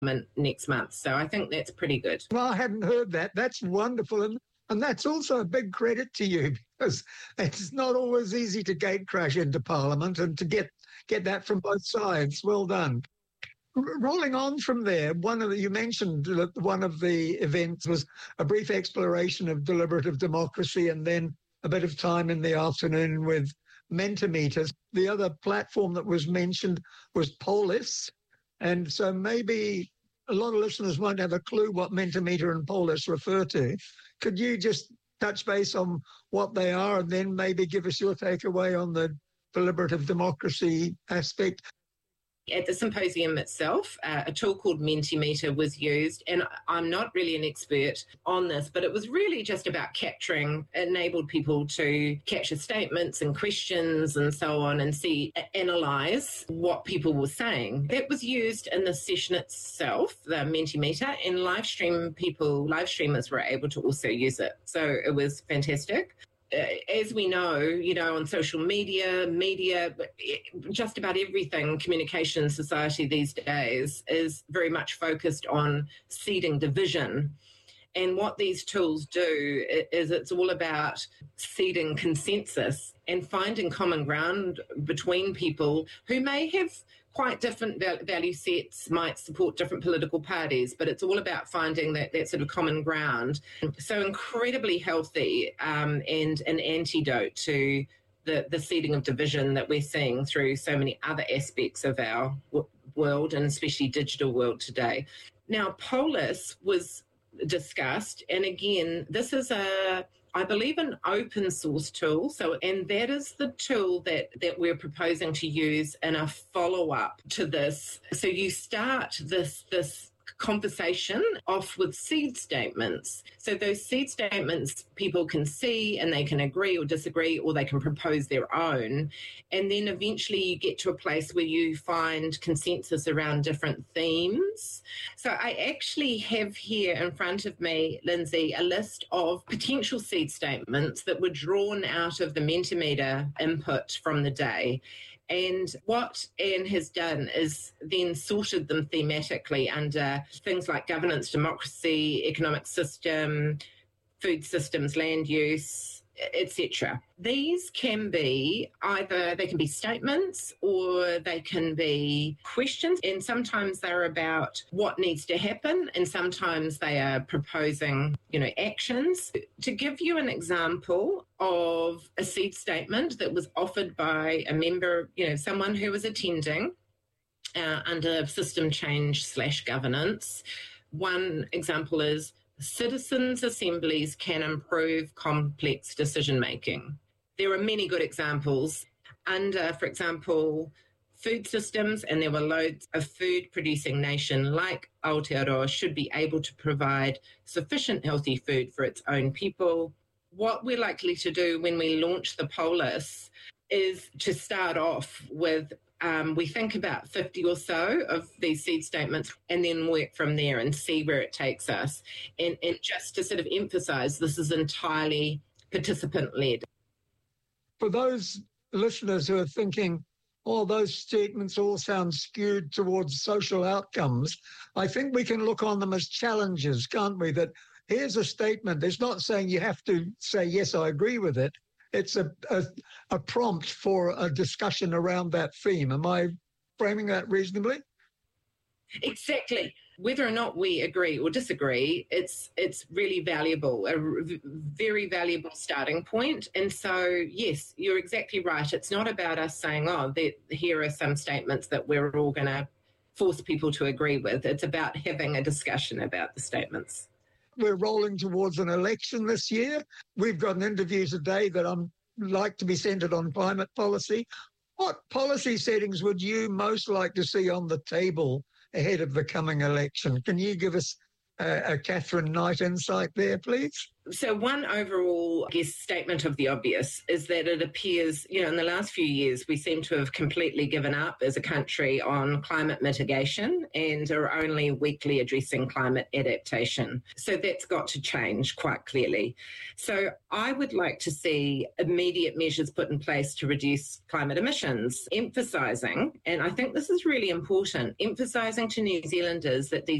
next month. So I think that's pretty good. Well, I hadn't heard that. That's wonderful. And that's also a big credit to you, because it's not always easy to gate crash into Parliament and to get that from both sides. Well done. Rolling on from there, you mentioned that one of the events was a brief exploration of deliberative democracy and then a bit of time in the afternoon with Mentimeters. The other platform that was mentioned was Polis. And so maybe a lot of listeners won't have a clue what Mentimeter and Polis refer to. Could you just touch base on what they are and then maybe give us your takeaway on the deliberative democracy aspect? At the symposium itself, a tool called Mentimeter was used, and I'm not really an expert on this, but it was really just about enabled people to capture statements and questions and so on and analyse what people were saying. That was used in the session itself, the Mentimeter, and live streamers were able to also use it. So it was fantastic. As we know, on social media, just about everything, communication society these days is very much focused on seeding division. And what these tools do is it's all about seeding consensus and finding common ground between people who may have quite different value sets, might support different political parties, but it's all about finding that sort of common ground. So incredibly healthy and an antidote to the seeding of division that we're seeing through so many other aspects of our world, and especially digital world today. Now, Polis was discussed, and again, this is I believe an open source tool. And that is the tool that we're proposing to use in a follow-up to this. So you start this conversation off with seed statements. So those seed statements people can see and they can agree or disagree, or they can propose their own. And then eventually you get to a place where you find consensus around different themes. So I actually have here in front of me, Lindsay, a list of potential seed statements that were drawn out of the Mentimeter input from the day. And what Anne has done is then sorted them thematically under things like governance, democracy, economic system, food systems, land use, etc. These can be they can be statements or they can be questions, and sometimes they're about what needs to happen, and sometimes they are proposing, actions. To give you an example of a seed statement that was offered by a member, someone who was attending under system change / governance, one example is citizens' assemblies can improve complex decision-making. There are many good examples. Under, for example, food systems, and there were loads of food-producing nation like Aotearoa should be able to provide sufficient healthy food for its own people. What we're likely to do when we launch the Polis is to start off with we think about 50 or so of these seed statements and then work from there and see where it takes us. And just to sort of emphasise, this is entirely participant-led. For those listeners who are thinking, those statements all sound skewed towards social outcomes, I think we can look on them as challenges, can't we? That here's a statement. It's not saying you have to say, yes, I agree with it. It's a prompt for a discussion around that theme. Am I framing that reasonably? Exactly. Whether or not we agree or disagree, it's really valuable, a very valuable starting point. And so, yes, you're exactly right. It's not about us saying, here are some statements that we're all going to force people to agree with. It's about having a discussion about the statements. We're rolling towards an election this year. We've got an interview today that I'm like to be centred on climate policy. What policy settings would you most like to see on the table ahead of the coming election? Can you give us a Catherine Knight insight there, please? So one overall, I guess, statement of the obvious is that it appears, in the last few years, we seem to have completely given up as a country on climate mitigation and are only weakly addressing climate adaptation. So that's got to change quite clearly. So I would like to see immediate measures put in place to reduce climate emissions, emphasising, and I think this is really important, emphasising to New Zealanders that these